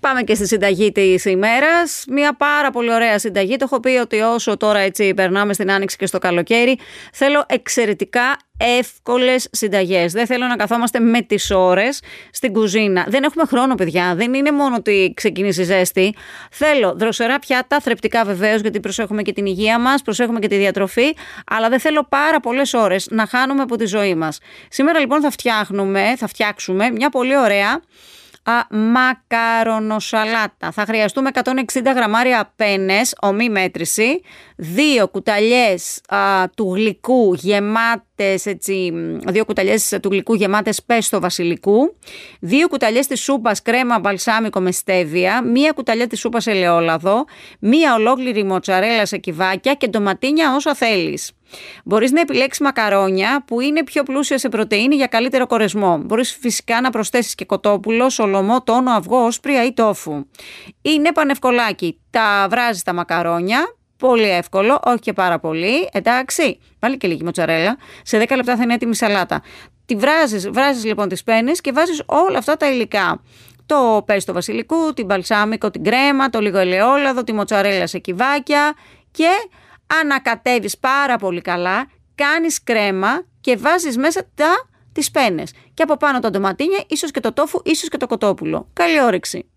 Πάμε και στη συνταγή της ημέρας. Μια πάρα πολύ ωραία συνταγή. Το έχω πει ότι όσο τώρα έτσι περνάμε στην άνοιξη και στο καλοκαίρι, θέλω εξαιρετικά εύκολες συνταγές. Δεν θέλω να καθόμαστε με τις ώρες στην κουζίνα. Δεν έχουμε χρόνο, παιδιά. Δεν είναι μόνο ότι ξεκινήσει η ζέστη. Θέλω δροσερά πιάτα, θρεπτικά βεβαίως, γιατί προσέχουμε και την υγεία μας, προσέχουμε και τη διατροφή, αλλά δεν θέλω πάρα πολλές ώρες να χάνουμε από τη ζωή μας. Σήμερα λοιπόν θα φτιάξουμε μια πολύ ωραία μακαρονοσαλάτα. Θα χρειαστούμε 160 γραμμάρια πένες, ομή μέτρηση, 2 κουταλιές του γλυκού γεμάτες, έτσι, 2 κουταλιές του γλυκού γεμάτες πέστο βασιλικού, 2 κουταλιές της σούπας κρέμα μπαλσάμικο με στέβια, 1 κουταλιά της σούπας ελαιόλαδο, 1 ολόκληρη μοτσαρέλα σε κυβάκια και ντοματίνια όσα θέλεις. Μπορείς να επιλέξεις μακαρόνια που είναι πιο πλούσια σε πρωτεΐνη για καλύτερο κορεσμό. Μπορείς φυσικά να προσθέσεις και κοτόπουλο, σολομό, τόνο, αυγό, όσπρια ή τόφου. Είναι πανευκολάκι. Τα βράζεις τα μακαρόνια. Πολύ εύκολο, όχι και πάρα πολύ. Εντάξει, βάλει και λίγη μοτσαρέλα. Σε 10 λεπτά θα είναι έτοιμη σαλάτα. Τη βράζεις λοιπόν τις πένες και βάζεις όλα αυτά τα υλικά. Το πέστο βασιλικού, την μπαλσάμικο, την κρέμα, το λίγο ελαιόλαδο, τη μοτσαρέλα σε κυβάκια και ανακατεύεις πάρα πολύ καλά, κάνεις κρέμα και βάζεις μέσα τις πένες. Και από πάνω τα ντοματίνια, ίσως και το τόφου, ίσως και το κοτόπουλο. Καλή όρεξη!